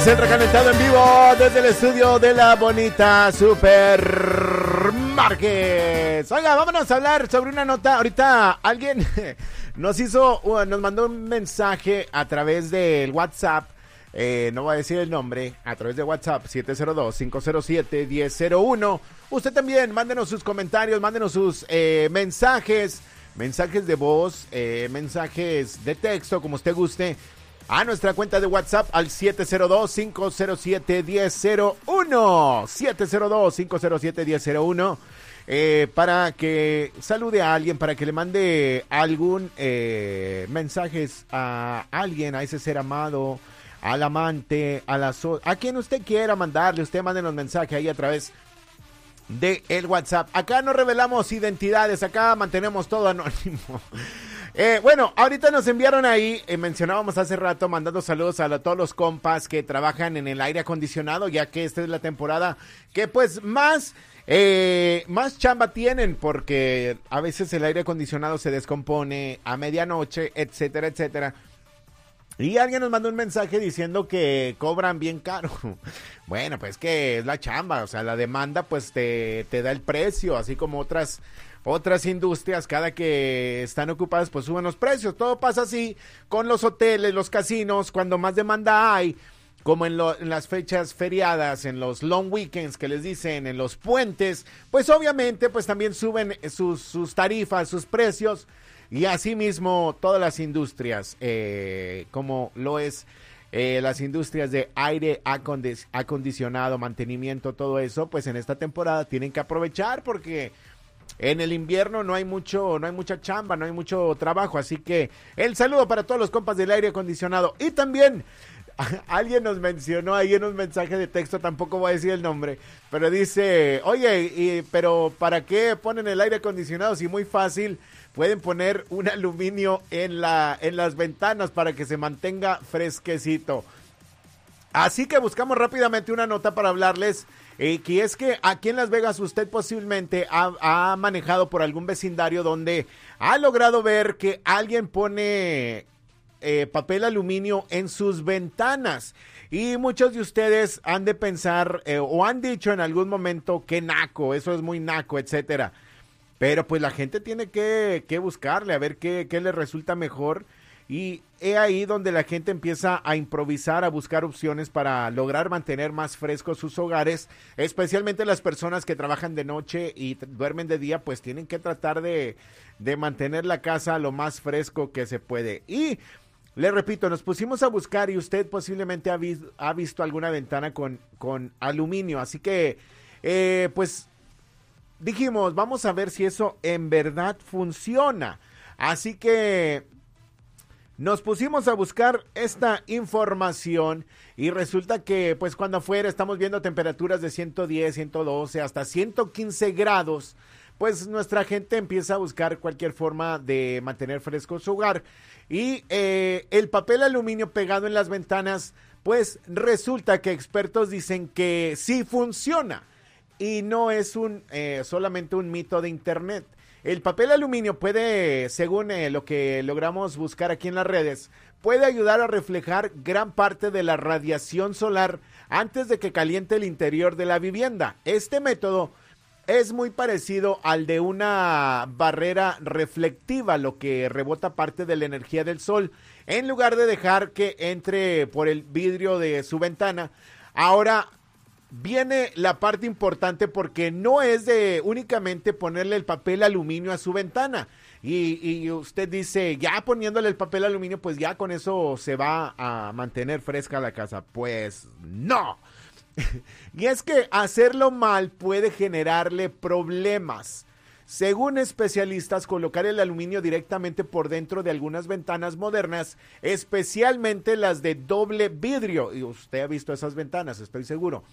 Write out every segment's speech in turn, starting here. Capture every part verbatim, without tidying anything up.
El recalentado en vivo desde el estudio de la bonita Supermarket. Oiga, vámonos a hablar sobre una nota. Ahorita alguien nos hizo, nos mandó un mensaje a través del WhatsApp. Eh, no voy a decir el nombre, a través de WhatsApp siete cero dos, cinco cero siete, uno cero cero uno. Usted también, mándenos sus comentarios, mándenos sus eh, mensajes, mensajes de voz, eh, mensajes de texto, como usted guste, a nuestra cuenta de WhatsApp al siete cero dos, cinco cero siete, uno cero cero uno. siete cero dos, cinco cero siete, uno cero cero uno. Eh, para que salude a alguien, para que le mande algún eh, mensajes a alguien, a ese ser amado, al amante, a la so a quien usted quiera mandarle. Usted mande los mensajes ahí a través de el WhatsApp. Acá no revelamos identidades, acá mantenemos todo anónimo. Eh, bueno, ahorita nos enviaron ahí, eh, mencionábamos hace rato, mandando saludos a, la, a todos los compas que trabajan en el aire acondicionado, ya que esta es la temporada que pues más, eh, más chamba tienen, porque a veces el aire acondicionado se descompone a medianoche, etcétera, etcétera. Y alguien nos mandó un mensaje diciendo que cobran bien caro. Bueno, pues que es la chamba, o sea, la demanda pues te, te da el precio, así como otras... Otras industrias, cada que están ocupadas, pues suben los precios. Todo pasa así con los hoteles, los casinos, cuando más demanda hay, como en, lo, en las fechas feriadas, en los long weekends que les dicen, en los puentes, pues obviamente pues también suben sus, sus tarifas, sus precios, y asimismo todas las industrias, eh, como lo es eh, las industrias de aire acondic- acondicionado, mantenimiento, todo eso, pues en esta temporada tienen que aprovechar porque... En el invierno no hay mucho, no hay mucha chamba, no hay mucho trabajo, así que el saludo para todos los compas del aire acondicionado. Y también alguien nos mencionó ahí en un mensaje de texto, tampoco voy a decir el nombre, pero dice, oye, y, pero ¿para qué ponen el aire acondicionado? Si muy fácil, pueden poner un aluminio en la, en las ventanas para que se mantenga fresquecito. Así que buscamos rápidamente una nota para hablarles, eh, que es que aquí en Las Vegas usted posiblemente ha, ha manejado por algún vecindario donde ha logrado ver que alguien pone eh, papel aluminio en sus ventanas. Y muchos de ustedes han de pensar eh, o han dicho en algún momento que naco, eso es muy naco, etcétera. Pero pues la gente tiene que, que buscarle a ver qué, qué le resulta mejor. Y es ahí donde la gente empieza a improvisar, a buscar opciones para lograr mantener más frescos sus hogares, especialmente las personas que trabajan de noche y t- duermen de día, pues tienen que tratar de, de mantener la casa lo más fresco que se puede. Y le repito, nos pusimos a buscar y usted posiblemente ha, vis- ha visto alguna ventana con, con aluminio, así que eh, pues dijimos, vamos a ver si eso en verdad funciona. Así que... Nos pusimos a buscar esta información y resulta que pues cuando afuera estamos viendo temperaturas de ciento diez, ciento doce, hasta ciento quince grados, pues nuestra gente empieza a buscar cualquier forma de mantener fresco su hogar. Y eh, el papel aluminio pegado en las ventanas, pues resulta que expertos dicen que sí funciona y no es un eh, solamente un mito de internet. El papel aluminio puede, según eh, lo que logramos buscar aquí en las redes, puede ayudar a reflejar gran parte de la radiación solar antes de que caliente el interior de la vivienda. Este método es muy parecido al de una barrera reflectiva, lo que rebota parte de la energía del sol, en lugar de dejar que entre por el vidrio de su ventana. Ahora viene la parte importante porque no es de únicamente ponerle el papel aluminio a su ventana y, y usted dice, ya poniéndole el papel aluminio, pues ya con eso se va a mantener fresca la casa. Pues no. Y es que hacerlo mal puede generarle problemas. Según especialistas, colocar el aluminio directamente por dentro de algunas ventanas modernas, especialmente las de doble vidrio, y usted ha visto esas ventanas, estoy seguro,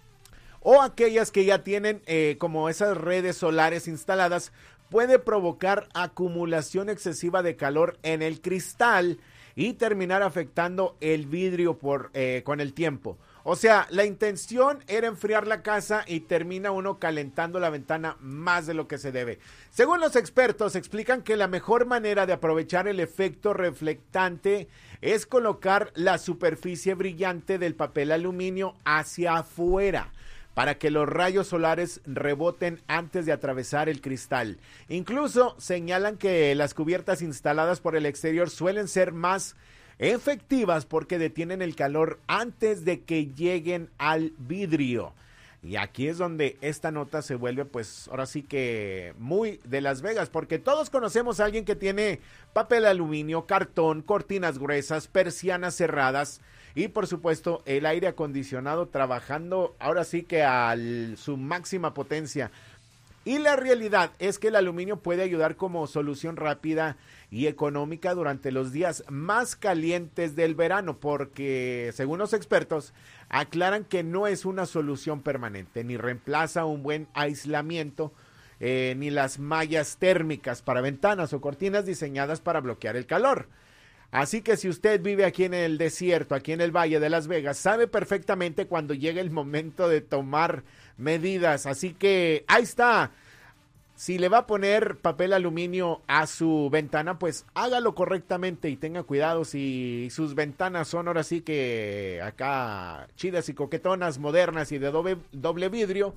o aquellas que ya tienen eh, como esas redes solares instaladas, puede provocar acumulación excesiva de calor en el cristal y terminar afectando el vidrio por eh, con el tiempo. O sea, la intención era enfriar la casa y termina uno calentando la ventana más de lo que se debe. Según los expertos, explican que la mejor manera de aprovechar el efecto reflectante es colocar la superficie brillante del papel aluminio hacia afuera, para que los rayos solares reboten antes de atravesar el cristal. Incluso señalan que las cubiertas instaladas por el exterior suelen ser más efectivas porque detienen el calor antes de que lleguen al vidrio. Y aquí es donde esta nota se vuelve, pues, ahora sí que muy de Las Vegas, porque todos conocemos a alguien que tiene papel aluminio, cartón, cortinas gruesas, persianas cerradas y, por supuesto, el aire acondicionado trabajando ahora sí que a su máxima potencia. Y la realidad es que el aluminio puede ayudar como solución rápida y económica durante los días más calientes del verano, porque según los expertos aclaran que no es una solución permanente, ni reemplaza un buen aislamiento, eh, ni las mallas térmicas para ventanas o cortinas diseñadas para bloquear el calor. Así que si usted vive aquí en el desierto, aquí en el Valle de Las Vegas, sabe perfectamente cuando llega el momento de tomar medidas. Así que ahí está. Si le va a poner papel aluminio a su ventana, pues hágalo correctamente y tenga cuidado. Si sus ventanas son ahora sí que acá chidas y coquetonas, modernas y de doble, doble vidrio,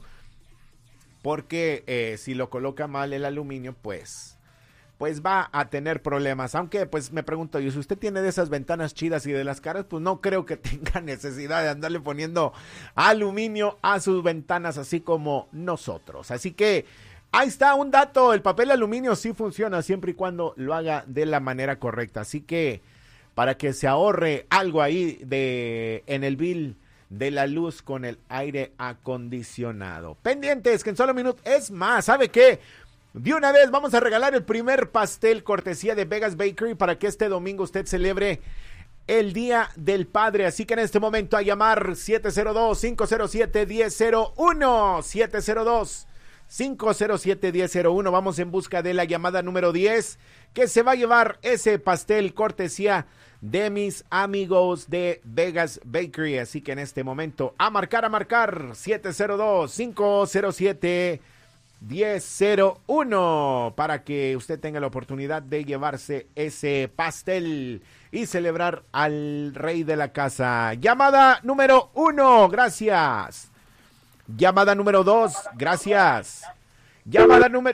porque eh, si lo coloca mal el aluminio, pues... pues va a tener problemas, aunque pues me pregunto yo, si usted tiene de esas ventanas chidas y de las caras, pues no creo que tenga necesidad de andarle poniendo aluminio a sus ventanas, así como nosotros. Así que ahí está un dato, el papel aluminio sí funciona siempre y cuando lo haga de la manera correcta, así que para que se ahorre algo ahí de en el bill de la luz con el aire acondicionado. Pendientes que en solo minutos, es más, ¿sabe qué? De una vez vamos a regalar el primer pastel cortesía de Vegas Bakery para que este domingo usted celebre el Día del Padre. Así que en este momento a llamar siete cero dos, cinco cero siete, uno cero cero uno, siete cero dos, cinco cero siete, uno cero cero uno. Vamos en busca de la llamada número diez que se va a llevar ese pastel cortesía de mis amigos de Vegas Bakery. Así que en este momento a marcar, a marcar siete cero dos, cinco cero siete, diez cero uno para que usted tenga la oportunidad de llevarse ese pastel y celebrar al rey de la casa. Llamada número uno, gracias. Llamada número dos, gracias. Llamada número...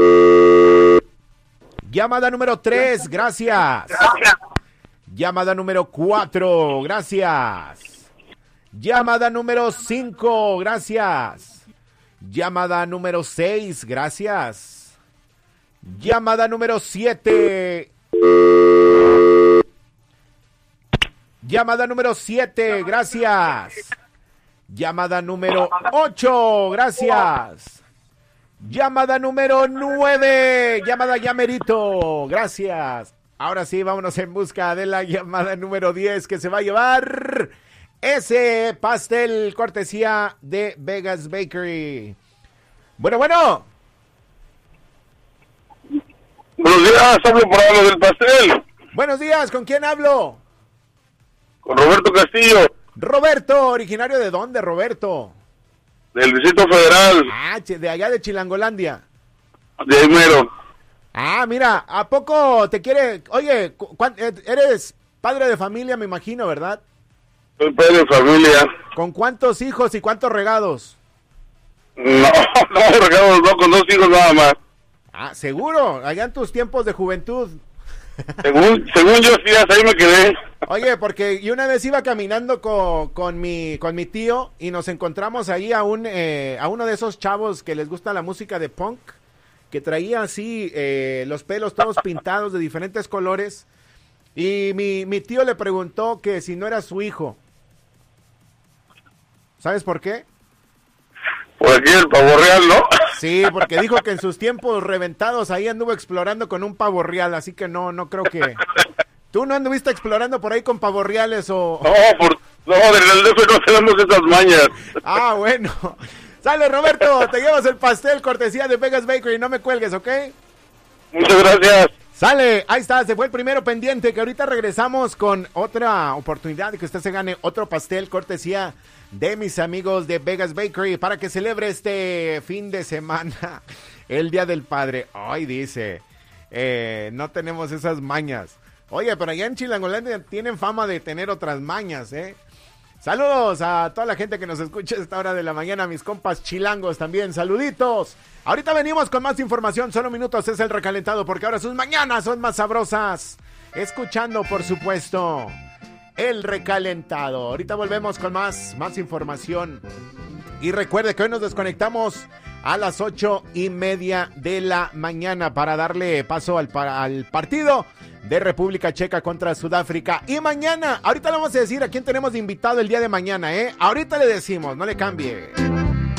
Llamada número tres, gracias. Llamada número cuatro, gracias. Llamada número cinco, gracias. Llamada número seis, gracias. Llamada número siete. Llamada número siete, gracias. Llamada número ocho, gracias. Llamada número nueve. Llamada ya merito, gracias. Ahora sí, vámonos en busca de la llamada número diez que se va a llevar ese pastel cortesía de Vegas Bakery. Bueno, bueno. Buenos días, hablo por hablar del pastel. Buenos días, ¿con quién hablo? Con Roberto Castillo. Roberto, ¿originario de dónde, Roberto? Del Distrito Federal. Ah, de allá de Chilangolandia. De ahí mero. Ah, mira, ¿a poco te quiere? Oye, eres padre de familia, me imagino, ¿verdad? Soy padre de familia. ¿Con cuántos hijos y cuántos regados? No, no, regados no, con dos hijos nada más. Ah, ¿seguro? Allá en tus tiempos de juventud. Según, según yo, sí, hasta ahí me quedé. Oye, porque yo una vez iba caminando con, con, mi, con mi tío y nos encontramos ahí a, un, eh, a uno de esos chavos que les gusta la música de punk, que traía así eh, los pelos todos pintados de diferentes colores. Y mi, mi tío le preguntó que si no era su hijo. ¿Sabes por qué? Por aquí el pavo real, ¿no? Sí, porque dijo que en sus tiempos reventados ahí anduvo explorando con un pavo real, así que no, no creo que... ¿Tú no anduviste explorando por ahí con pavos reales o...? No, por... no, del D F no tenemos esas mañas. Ah, bueno. Sale, Roberto, te llevas el pastel cortesía de Vegas Bakery, no me cuelgues, ¿ok? Muchas gracias. Sale, ahí está, se fue el primero pendiente, que ahorita regresamos con otra oportunidad de que usted se gane otro pastel cortesía de mis amigos de Vegas Bakery para que celebre este fin de semana el Día del Padre. Ay, dice, eh, no tenemos esas mañas. Oye, pero allá en Chilangolandia tienen fama de tener otras mañas, ¿eh? Saludos a toda la gente que nos escucha a esta hora de la mañana, mis compas chilangos también, saluditos. Ahorita venimos con más información, solo minutos es el recalentado, porque ahora sus mañanas son más sabrosas. Escuchando, por supuesto, el recalentado. Ahorita volvemos con más, más información. Y recuerde que hoy nos desconectamos a las ocho y media de la mañana para darle paso al, al partido de República Checa contra Sudáfrica. Y mañana, ahorita le vamos a decir a quién tenemos de invitado el día de mañana, ¿eh? Ahorita le decimos, no le cambie.